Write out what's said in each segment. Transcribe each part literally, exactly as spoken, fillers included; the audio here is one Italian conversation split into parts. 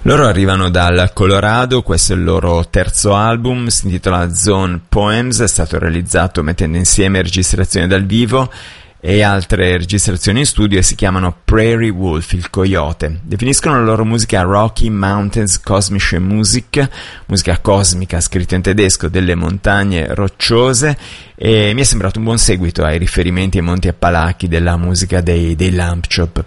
Loro arrivano dal Colorado, questo è il loro terzo album, si intitola Zone Poems, è stato realizzato mettendo insieme registrazioni dal vivo e altre registrazioni in studio e si chiamano Prairie Wolf, il coyote. Definiscono la loro musica Rocky Mountains Kosmische Musik, musica cosmica scritta in tedesco, delle montagne rocciose, e mi è sembrato un buon seguito ai riferimenti ai Monti Appalachi della musica dei, dei Lamp Chop.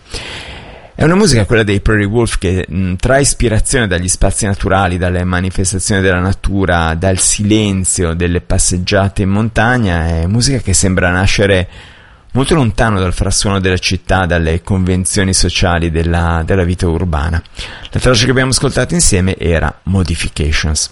È una musica, quella dei Prairie Wolf, che mh, trae ispirazione dagli spazi naturali, dalle manifestazioni della natura, dal silenzio delle passeggiate in montagna. È musica che sembra nascere molto lontano dal frastuono della città, dalle convenzioni sociali della, della vita urbana. La traccia che abbiamo ascoltato insieme era Modifications.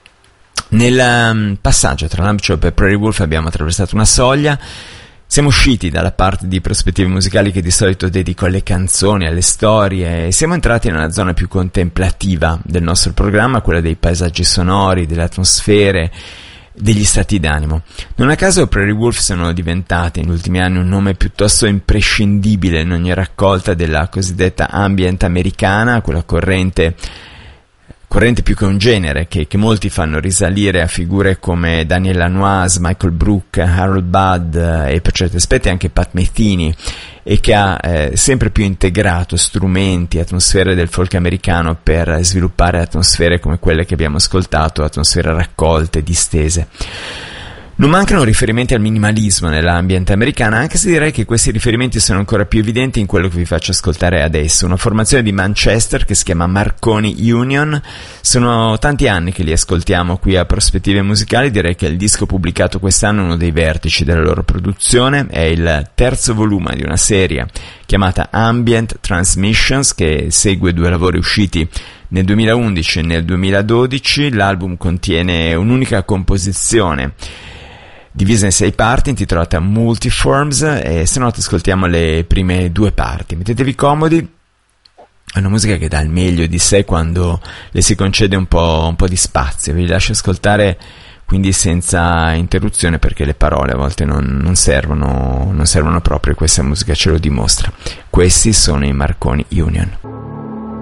Nel um, passaggio tra Lamp Chop e Prairie Wolf abbiamo attraversato una soglia. Siamo usciti dalla parte di prospettive musicali che di solito dedico alle canzoni, alle storie, e siamo entrati nella zona più contemplativa del nostro programma, quella dei paesaggi sonori, delle atmosfere, degli stati d'animo. Non a caso Prairie Wolf sono diventati negli ultimi anni un nome piuttosto imprescindibile in ogni raccolta della cosiddetta ambient americana, quella corrente corrente più che un genere, che, che molti fanno risalire a figure come Daniel Lanois, Michael Brook, Harold Budd eh, e per certi aspetti anche Pat Metheny, e che ha eh, sempre più integrato strumenti, atmosfere del folk americano per sviluppare atmosfere come quelle che abbiamo ascoltato, atmosfere raccolte, distese. Non mancano riferimenti al minimalismo nell'ambient americana, anche se direi che questi riferimenti sono ancora più evidenti in quello che vi faccio ascoltare adesso. Una formazione di Manchester che si chiama Marconi Union. Sono tanti anni che li ascoltiamo qui a Prospettive Musicali. Direi che il disco pubblicato quest'anno è uno dei vertici della loro produzione. È il terzo volume di una serie chiamata Ambient Transmissions, che segue due lavori usciti nel duemilaundici e nel duemiladodici. L'album contiene un'unica composizione divisa in sei parti, intitolata Multiforms, e se no ascoltiamo le prime due parti. Mettetevi comodi, è una musica che dà il meglio di sé quando le si concede un po', un po' di spazio. Vi lascio ascoltare quindi senza interruzione, perché le parole a volte non, non servono, non servono proprio, questa musica ce lo dimostra. Questi sono i Marconi Union.